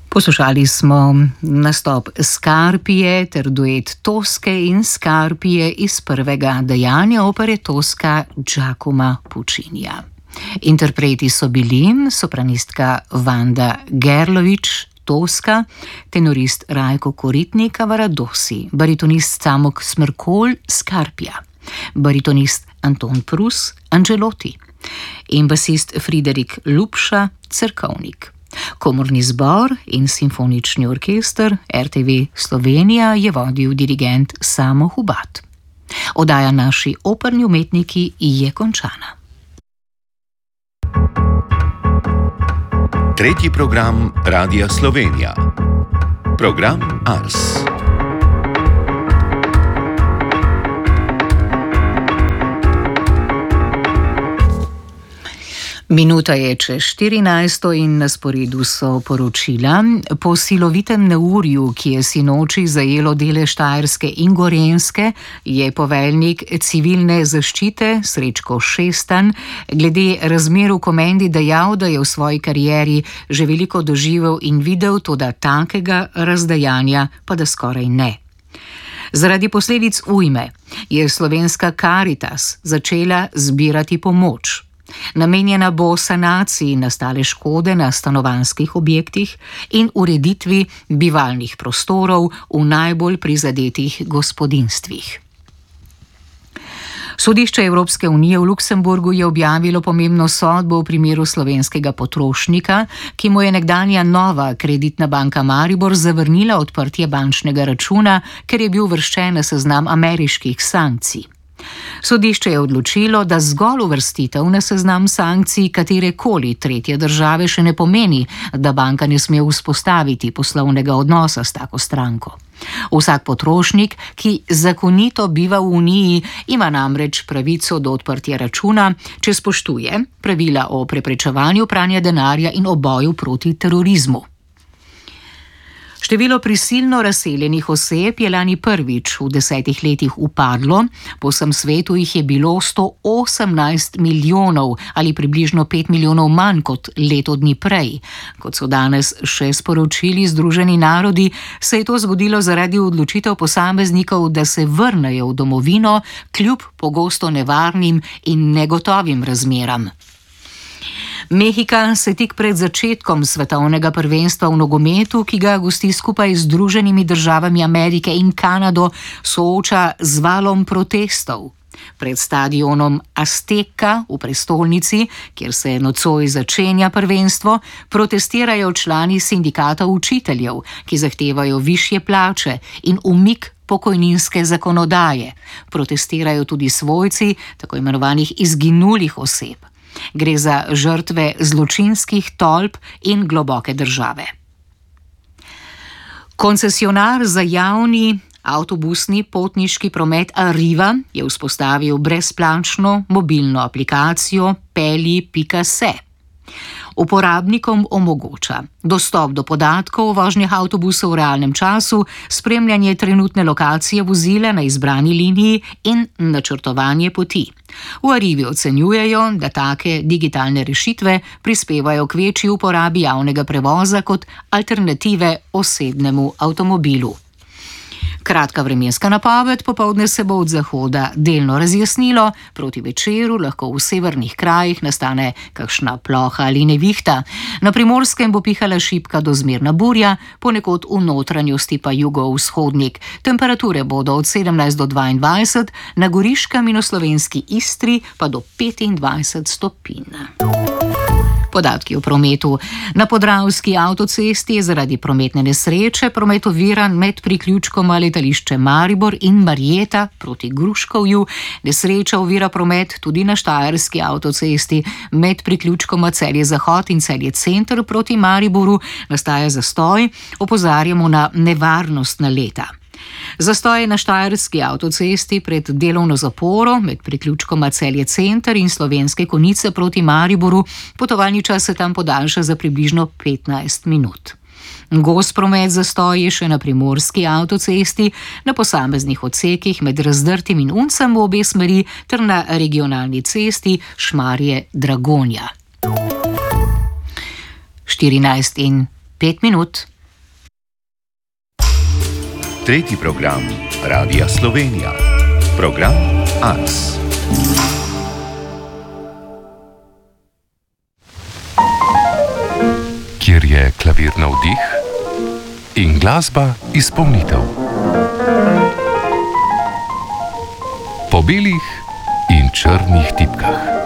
Poslušali smo nastop Scarpije ter duet Toske in Scarpije iz prvega dejanja opere Toska Giacomo Puccinija. Interpreti so bili sopranistka Vanda Gerlovič, Toska, tenorist Rajko Koritnik, Cavaradossi, baritonist Camok Smrkolj, Scarpija, baritonist Anton Prus, Angelotti in basist Friderik Lupša, Cerkovnik. Komorni zbor in simfonični orkester RTV Slovenija je vodil dirigent Samo Hubat. Oddaja Naši operni umetniki je končana. Tretji program Radia Slovenija. Program Ars. Minuta je čez 14 in na sporedu so poročila. Po silovitem neurju, ki je sinoči zajelo dele Štajerske in Gorenjske, je poveljnik civilne zaščite Srečko Šestan glede razmer v komendi dejal, da je v svoji karieri že veliko doživel in videl, toda takega razdajanja pa da skoraj ne. Zaradi posledic ujme je slovenska Karitas začela zbirati pomoč. Namenjena bo sanaciji nastale škode na stanovanjskih objektih in ureditvi bivalnih prostorov v najbolj prizadetih gospodinjstvih. Sodišče Evropske unije v Luksemburgu je objavilo pomembno sodbo v primeru slovenskega potrošnika, ki mu je nekdanja Nova Kreditna banka Maribor zavrnila odprtje bančnega računa, ker je bil uvrščen na seznam ameriških sankcij. Sodišče je odločilo, da zgolj uvrstitev na seznam sankcij katerekoli tretje države še ne pomeni, da banka ne sme vzpostaviti poslovnega odnosa s tako stranko. Vsak potrošnik, ki zakonito biva v Uniji, ima namreč pravico do odprtja računa, če spoštuje pravila o preprečevanju pranja denarja in o boju proti terorizmu. Število prisilno razseljenih oseb je lani prvič v 10 letih upadlo, po vsem svetu jih je bilo 118 milijonov ali približno 5 milijonov manj kot leto dni prej. Kot so danes še sporočili Združeni narodi, se je to zgodilo zaradi odločitev posameznikov, da se vrnejo v domovino kljub pogosto nevarnim in negotovim razmeram. Mehika se tik pred začetkom svetovnega prvenstva v nogometu, ki ga gosti skupaj z Združenimi državami Amerike in Kanado, sooča z valom protestov. Pred stadionom Azteca v prestolnici, kjer se nocoj začenja prvenstvo, protestirajo člani sindikata učiteljev, ki zahtevajo višje plače in umik pokojninske zakonodaje. Protestirajo tudi svojci tako imenovanih izginulih oseb. Gre za žrtve zločinskih tolp in globoke države. Koncesionar za javni avtobusni potniški promet Arriva je vzpostavil brezplačno mobilno aplikacijo Pelji.se. Uporabnikom omogoča dostop do podatkov o vožnjah avtobusov v realnem času, spremljanje trenutne lokacije vozila na izbrani liniji in načrtovanje poti. V Arrivi ocenjujejo, da take digitalne rešitve prispevajo k večji uporabi javnega prevoza kot alternative osebnemu avtomobilu. Kratka vremenska napoved, popoldne se bo od zahoda delno razjasnilo, proti večeru lahko v severnih krajih nastane kakšna ploha ali nevihta. Na Primorskem bo pihala šibka do zmerna burja, ponekod v notranjosti pa jugovzhodnik. Temperature bodo od 17 do 22, na Goriškem in v slovenski Istri pa do 25 stopinj. Podatki o prometu. Na Podravski avtocesti je zaradi prometne nesreče promet oviran med priključkoma letališče Maribor in Marjeta proti Gruškovju. Nesreča ovira promet tudi na Štajerski avtocesti med priključkoma Celje-Zahod in Celje-Center proti Mariboru. Nastaja zastoj, opozarjamo na nevarnost naleta. Zastoj na Štajerski avtocesti pred delovno zaporo med priključkoma Celje-Center in Slovenske Konjice proti Mariboru. Potovalni čas se tam podaljša za približno 15 minut. Gost promet zastoj je še na Primorski avtocesti, na posameznih odsekih med Razdrtim in Uncem v obe smeri ter na regionalni cesti Šmarje-Dragonja. 14:05. Tretji program Radia Slovenija. Program Ars. Kjer je klavir na vdih in glasba izpolnitev. Po belih in črnih tipkah.